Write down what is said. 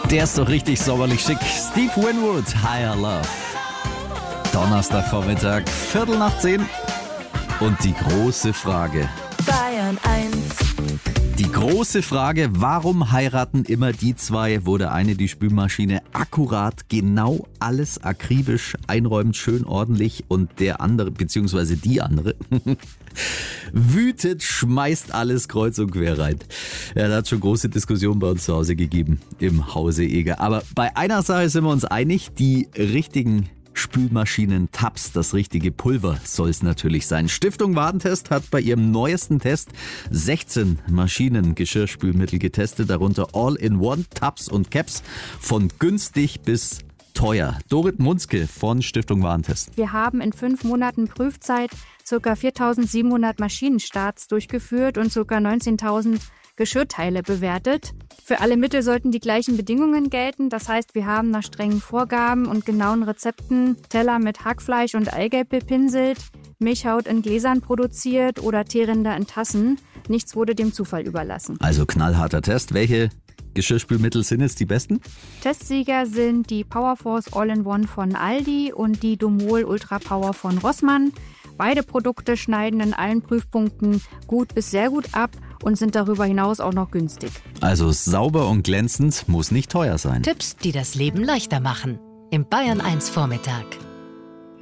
Der ist doch richtig sommerlich schick. Steve Winwood, Higher Love. Donnerstagvormittag, 10:15. Und die große Frage. Bayern 1. Die große Frage, warum heiraten immer die zwei, wo der eine die Spülmaschine akkurat, genau alles akribisch einräumt, schön ordentlich und der andere, beziehungsweise die andere, wütet, schmeißt alles kreuz und quer rein. Ja, da hat schon große Diskussionen bei uns zu Hause gegeben, im Hause Eger. Aber bei einer Sache sind wir uns einig, die richtigen Spülmaschinen-Tabs, das richtige Pulver soll es natürlich sein. Stiftung Warentest hat bei ihrem neuesten Test 16 Maschinen-Geschirrspülmittel getestet, darunter All-in-One-Tabs und Caps von günstig bis teuer. Dorit Munzke von Stiftung Warentest. Wir haben in 5 Monaten Prüfzeit ca. 4.700 Maschinenstarts durchgeführt und ca. 19.000 Geschirrteile bewertet. Für alle Mittel sollten die gleichen Bedingungen gelten. Das heißt, wir haben nach strengen Vorgaben und genauen Rezepten Teller mit Hackfleisch und Eigelb bepinselt, Milchhaut in Gläsern produziert oder Teerinder in Tassen. Nichts wurde dem Zufall überlassen. Also knallharter Test. Welche Geschirrspülmittel sind jetzt die besten? Testsieger sind die Powerforce All-in-One von Aldi und die Domol Ultra Power von Rossmann. Beide Produkte schneiden in allen Prüfpunkten gut bis sehr gut ab und sind darüber hinaus auch noch günstig. Also sauber und glänzend, muss nicht teuer sein. Tipps, die das Leben leichter machen. Im Bayern 1 Vormittag.